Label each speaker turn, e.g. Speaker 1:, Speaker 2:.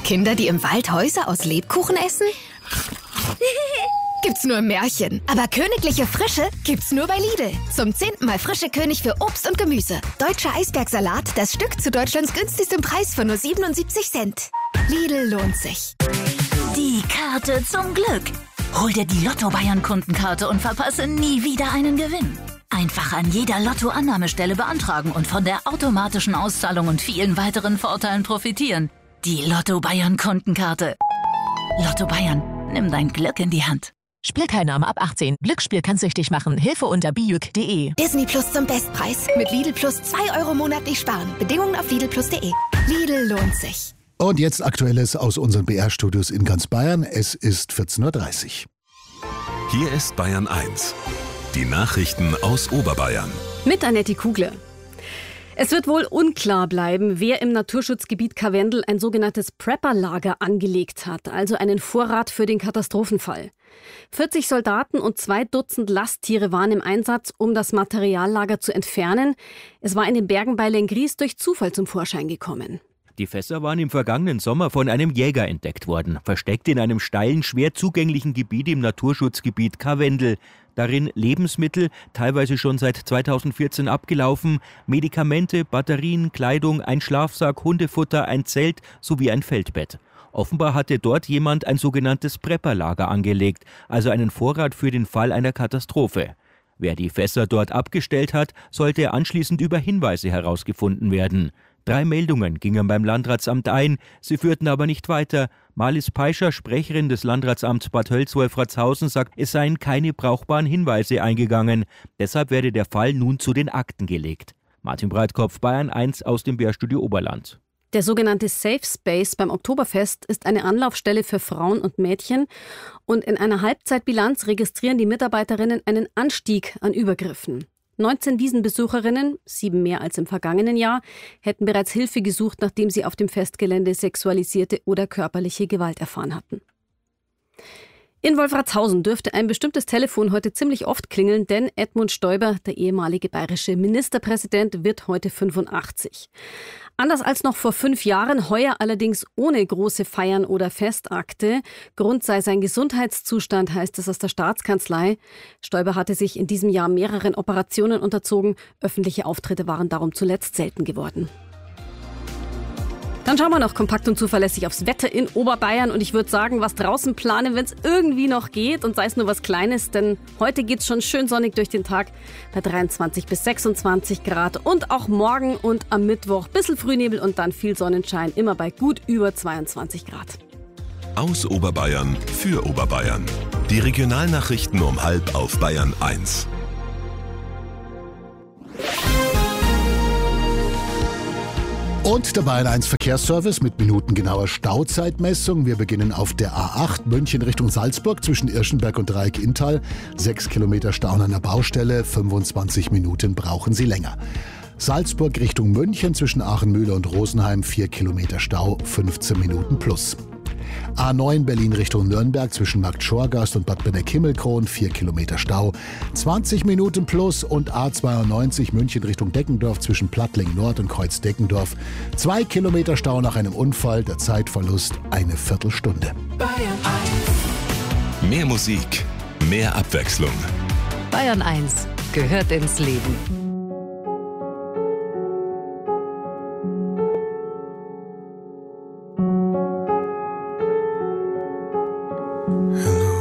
Speaker 1: Kinder, die im Wald Häuser aus Lebkuchen essen? Gibt's nur im Märchen. Aber königliche Frische gibt's nur bei Lidl. Zum 10. Mal frische König für Obst und Gemüse. Deutscher Eisbergsalat, das Stück zu Deutschlands günstigstem Preis von nur 77 Cent. Lidl lohnt sich.
Speaker 2: Die Karte zum Glück. Hol dir die Lotto-Bayern-Kundenkarte und verpasse nie wieder einen Gewinn. Einfach an jeder Lotto-Annahmestelle beantragen und von der automatischen Auszahlung und vielen weiteren Vorteilen profitieren. Die Lotto-Bayern-Kundenkarte. Lotto Bayern, nimm dein Glück in die Hand.
Speaker 3: Spielteilnahme ab 18. Glücksspiel kann süchtig machen. Hilfe unter biuk.de.
Speaker 1: Disney Plus zum Bestpreis. Mit Lidl Plus 2 Euro monatlich sparen. Bedingungen auf lidlplus.de. Lidl lohnt sich.
Speaker 4: Und jetzt Aktuelles aus unseren BR-Studios in ganz Bayern. Es ist 14.30 Uhr.
Speaker 5: Hier ist Bayern 1. Die Nachrichten aus Oberbayern.
Speaker 6: Mit Annette Kugler. Es wird wohl unklar bleiben, wer im Naturschutzgebiet Karwendel ein sogenanntes Prepper-Lager angelegt hat, also einen Vorrat für den Katastrophenfall. 40 Soldaten und 2 Dutzend Lasttiere waren im Einsatz, um das Materiallager zu entfernen. Es war in den Bergen bei Lengries durch Zufall zum Vorschein gekommen.
Speaker 7: Die Fässer waren im vergangenen Sommer von einem Jäger entdeckt worden, versteckt in einem steilen, schwer zugänglichen Gebiet im Naturschutzgebiet Karwendel. Darin Lebensmittel, teilweise schon seit 2014 abgelaufen, Medikamente, Batterien, Kleidung, ein Schlafsack, Hundefutter, ein Zelt sowie ein Feldbett. Offenbar hatte dort jemand ein sogenanntes Prepperlager angelegt, also einen Vorrat für den Fall einer Katastrophe. Wer die Fässer dort abgestellt hat, sollte anschließend über Hinweise herausgefunden werden. 3 Meldungen gingen beim Landratsamt ein, sie führten aber nicht weiter. Marlies Peischer, Sprecherin des Landratsamts Bad Hölz-Wolfratshausen, sagt, es seien keine brauchbaren Hinweise eingegangen. Deshalb werde der Fall nun zu den Akten gelegt. Martin Breitkopf, Bayern 1 aus dem BR-Studio Oberland.
Speaker 6: Der sogenannte Safe Space beim Oktoberfest ist eine Anlaufstelle für Frauen und Mädchen. Und in einer Halbzeitbilanz registrieren die Mitarbeiterinnen einen Anstieg an Übergriffen. 19 Wiesenbesucherinnen, 7 mehr als im vergangenen Jahr, hätten bereits Hilfe gesucht, nachdem sie auf dem Festgelände sexualisierte oder körperliche Gewalt erfahren hatten. In Wolfratshausen dürfte ein bestimmtes Telefon heute ziemlich oft klingeln, denn Edmund Stoiber, der ehemalige bayerische Ministerpräsident, wird heute 85. Anders als noch vor 5 Jahren, heuer allerdings ohne große Feiern oder Festakte. Grund sei sein Gesundheitszustand, heißt es aus der Staatskanzlei. Stoiber hatte sich in diesem Jahr mehreren Operationen unterzogen. Öffentliche Auftritte waren darum zuletzt selten geworden. Dann schauen wir noch kompakt und zuverlässig aufs Wetter in Oberbayern. Und ich würde sagen, was draußen planen, wenn es irgendwie noch geht und sei es nur was Kleines. Denn heute geht's schon schön sonnig durch den Tag bei 23 bis 26 Grad. Und auch morgen und am Mittwoch bisschen Frühnebel und dann viel Sonnenschein. Immer bei gut über 22 Grad.
Speaker 5: Aus Oberbayern für Oberbayern. Die Regionalnachrichten um 12:30 auf Bayern 1.
Speaker 4: Und der Bayern 1 Verkehrsservice mit minutengenauer Stauzeitmessung. Wir beginnen auf der A8 München Richtung Salzburg zwischen Irschenberg und Dreieck-Inntal. 6 Kilometer Stau an einer Baustelle, 25 Minuten brauchen Sie länger. Salzburg Richtung München zwischen Aachenmühle und Rosenheim, 4 Kilometer Stau, 15 Minuten plus. A9 Berlin Richtung Nürnberg zwischen Markt Schorgast und Bad Benneck-Himmelkron, 4 Kilometer Stau, 20 Minuten plus. Und A92 München Richtung Deckendorf zwischen Plattling Nord und Kreuz Deckendorf, 2 Kilometer Stau nach einem Unfall, der Zeitverlust eine Viertelstunde.
Speaker 5: Bayern 1. Mehr Musik, mehr Abwechslung.
Speaker 3: Bayern 1 gehört ins Leben.
Speaker 8: Hello.